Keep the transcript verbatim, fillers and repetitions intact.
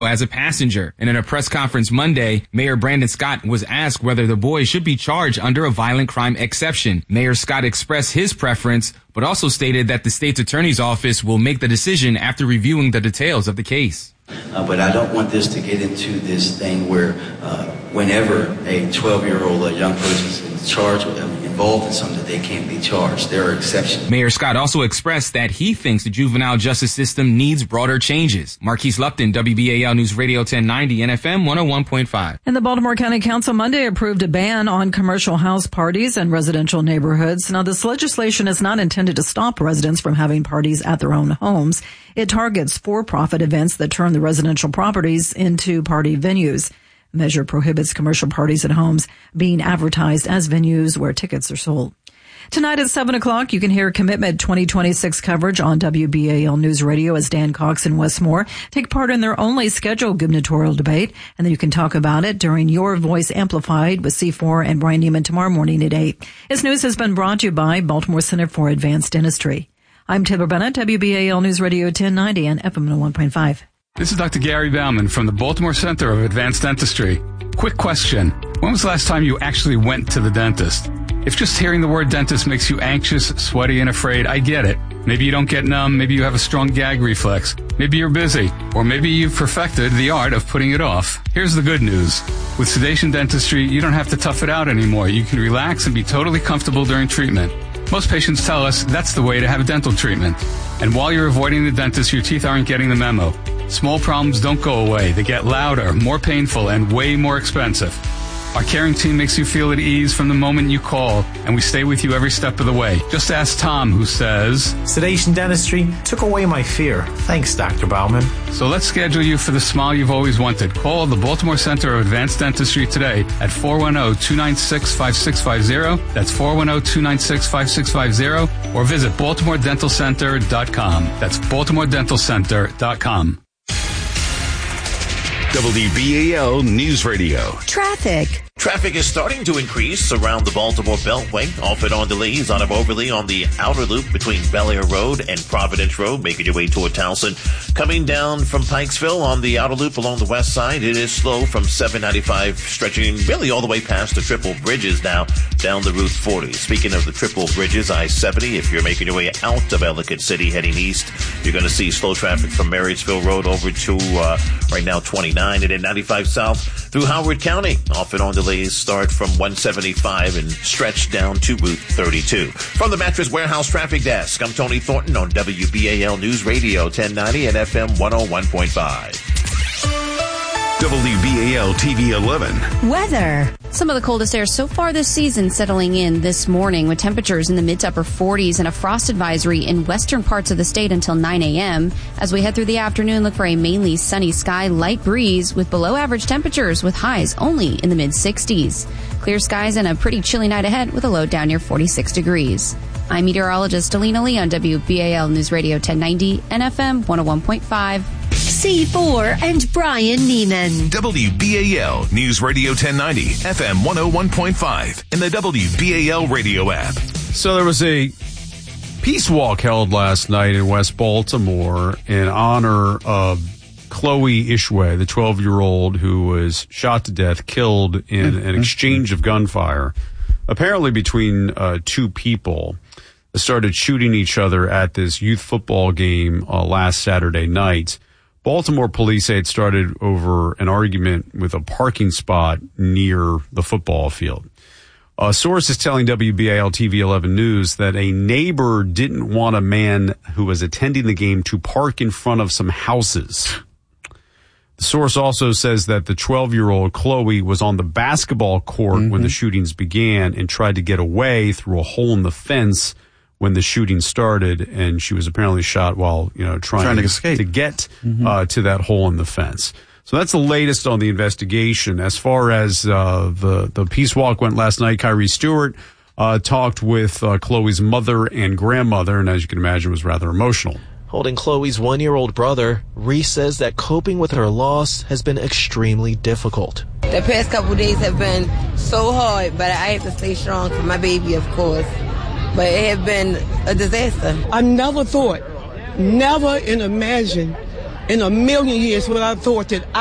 as a passenger. And in a press conference Monday, Mayor Brandon Scott was asked whether the boy should be charged under a violent crime exception. Mayor Scott expressed his preference, but also stated that the state's attorney's office will make the decision after reviewing the details of the case. Uh, but I don't want this to get into this thing where uh, whenever a twelve-year-old a young person is charged with them, involved in something, that they can't be charged. There are exceptions. Mayor Scott also expressed that he thinks the juvenile justice system needs broader changes. Marquise Lupton, W B A L News Radio ten ninety and F M one oh one point five. And the Baltimore County Council Monday approved a ban on commercial house parties in residential neighborhoods. Now, this legislation is not intended to stop residents from having parties at their own homes. It targets for-profit events that turn the residential properties into party venues. The measure prohibits commercial parties at homes being advertised as venues where tickets are sold. Tonight at seven o'clock, you can hear Commitment twenty twenty-six coverage on W B A L News Radio as Dan Cox and Wes Moore take part in their only scheduled gubernatorial debate. And then you can talk about it during Your Voice Amplified with C four and Brian Neiman tomorrow morning at eight. This news has been brought to you by Baltimore Center for Advanced Dentistry. I'm Taylor Bennett, W B A L News Radio ten ninety and F M one oh one point five. This is Doctor Gary Bauman from the Baltimore Center of Advanced Dentistry. Quick question. When was the last time you actually went to the dentist? If just hearing the word dentist makes you anxious, sweaty, and afraid, I get it. Maybe you don't get numb, maybe you have a strong gag reflex, maybe you're busy, or maybe you've perfected the art of putting it off. Here's the good news. With sedation dentistry, you don't have to tough it out anymore. You can relax and be totally comfortable during treatment. Most patients tell us that's the way to have dental treatment. And while you're avoiding the dentist, your teeth aren't getting the memo. Small problems don't go away. They get louder, more painful, and way more expensive. Our caring team makes you feel at ease from the moment you call, and we stay with you every step of the way. Just ask Tom, who says, sedation dentistry took away my fear. Thanks, Doctor Bauman. So let's schedule you for the smile you've always wanted. Call the Baltimore Center of Advanced Dentistry today at four one zero, two nine six, five six five zero. That's four one zero, two nine six, five six five zero. Or visit baltimore dental center dot com. That's baltimore dental center dot com. W B A L News Radio. Traffic. Traffic is starting to increase around the Baltimore Beltway. Off and on delays out of Overly on the outer loop between Bel Air Road and Providence Road, making your way toward Towson. Coming down from Pikesville on the outer loop along the west side, it is slow from seven ninety-five, stretching really all the way past the triple bridges now down the Route forty. Speaking of the triple bridges, I seventy, if you're making your way out of Ellicott City heading east, you're going to see slow traffic from Marysville Road over to uh, right now twenty-nine, and then ninety-five south through Howard County. Off and on delays start from one seventy-five and stretch down to Route thirty-two. From the Mattress Warehouse Traffic Desk, I'm Tony Thornton on W B A L News Radio ten ninety and F M one oh one point five. W B A L T V eleven. Weather. Some of the coldest air so far this season settling in this morning with temperatures in the mid to upper forties and a frost advisory in western parts of the state until nine a.m. As we head through the afternoon, look for a mainly sunny sky, light breeze with below average temperatures with highs only in the mid sixties. Clear skies and a pretty chilly night ahead with a low down near forty-six degrees. I'm meteorologist Alina Lee on W B A L News Radio ten ninety and F M one oh one point five. C four and Brian Neiman. W B A L News Radio ten ninety, F M one oh one point five, and the W B A L radio app. So there was a peace walk held last night in West Baltimore in honor of Chloe Ishway, the twelve-year-old who was shot to death, killed in an exchange of gunfire, apparently between uh, two people. They started shooting each other at this youth football game uh, last Saturday night. Baltimore police say it started over an argument with a parking spot near the football field. A source is telling W B A L T V eleven News that a neighbor didn't want a man who was attending the game to park in front of some houses. The source also says that the twelve-year-old Chloe was on the basketball court mm-hmm. when the shootings began and tried to get away through a hole in the fence when the shooting started, and she was apparently shot while, you know, trying, trying to, to escape to get mm-hmm. uh, to that hole in the fence. So that's the latest on the investigation. As far as uh, the the peace walk went last night, Kyrie Stewart uh, talked with uh, Chloe's mother and grandmother, and as you can imagine, was rather emotional. Holding Chloe's one-year-old brother, Reese says that coping with her loss has been extremely difficult. The past couple days have been so hard, but I have to stay strong for my baby, of course. But it has been a disaster. I never thought, never in imagine in a million years would I thought that